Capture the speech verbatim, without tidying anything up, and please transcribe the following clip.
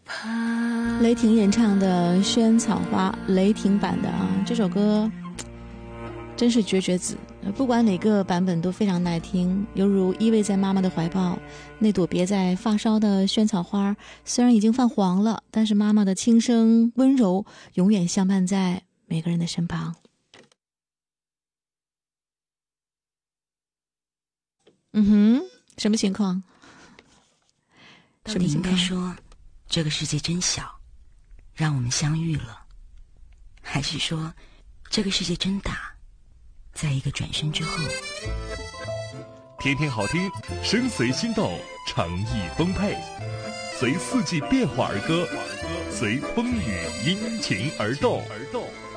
雷霆演唱的《萱草花》，雷霆版的啊，这首歌真是绝绝子，不管哪个版本都非常耐听，犹如依偎在妈妈的怀抱，那朵别在发梢的萱草花虽然已经泛黄了，但是妈妈的轻声温柔永远相伴在每个人的身旁。嗯哼，什么情况？ 什么情况？应该说这个世界真小，让我们相遇了，还是说这个世界真大，在一个转身之后。 天天好听，声随心动，诚意丰沛，随四季变化而歌，随风雨阴晴而动。